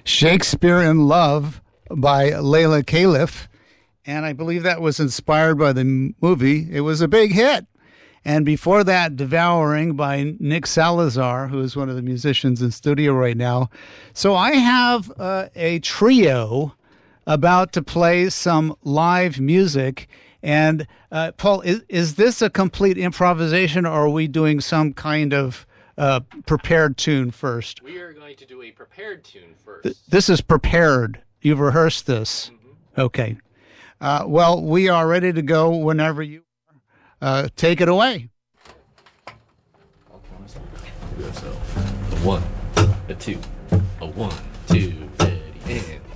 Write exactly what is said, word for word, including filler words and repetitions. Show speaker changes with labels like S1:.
S1: Shakespeare in Love by Layla Caliph. And I believe that was inspired by the movie. It was a big hit. And before that, Devouring by Nick Salazar, who is one of the musicians in studio right now. So I have uh, a trio about to play some live music. And uh, Paul, is, is this a complete improvisation, or are we doing some kind of uh, prepared tune first?
S2: We are going to do a prepared tune first.
S1: Th- this is prepared. You've rehearsed this. Mm-hmm. Okay. Uh, well, we are ready to go whenever you are. Uh, take it away.
S2: A one, a two, a one, two, ready, and...